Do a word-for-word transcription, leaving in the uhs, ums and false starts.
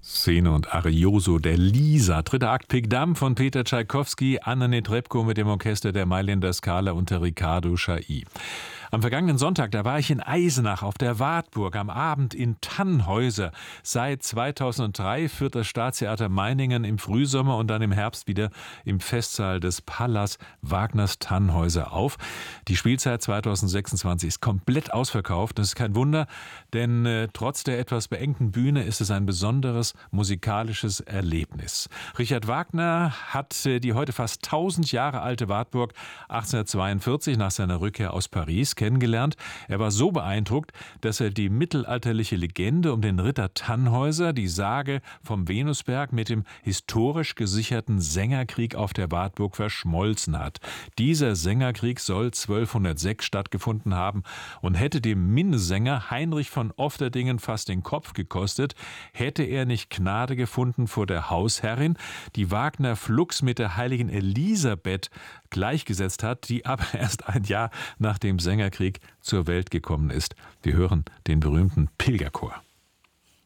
Szene und Arioso der Lisa. Dritter Akt Pik Dam von Peter Tschaikowski, Anna Netrebko mit dem Orchester der Mailänder Scala unter Riccardo Chailly. Am vergangenen Sonntag, da war ich in Eisenach auf der Wartburg, am Abend in Tannhäuser. Seit zweitausenddrei führt das Staatstheater Meiningen im Frühsommer und dann im Herbst wieder im Festsaal des Pallas Wagners Tannhäuser auf. Die Spielzeit zweitausendsechsundzwanzig ist komplett ausverkauft. Das ist kein Wunder, denn äh, trotz der etwas beengten Bühne ist es ein besonderes musikalisches Erlebnis. Richard Wagner hat äh, die heute fast tausend Jahre alte Wartburg achtzehnhundertzweiundvierzig nach seiner Rückkehr aus Paris kennengelernt. Er war so beeindruckt, dass er die mittelalterliche Legende um den Ritter Tannhäuser, die Sage vom Venusberg, mit dem historisch gesicherten Sängerkrieg auf der Wartburg verschmolzen hat. Dieser Sängerkrieg soll zwölfhundertsechs stattgefunden haben und hätte dem Minnesänger Heinrich von Ofterdingen fast den Kopf gekostet, hätte er nicht Gnade gefunden vor der Hausherrin, die Wagner flugs mit der heiligen Elisabeth gleichgesetzt hat, die aber erst ein Jahr nach dem Sängerkrieg zur Welt gekommen ist. Wir hören den berühmten Pilgerchor.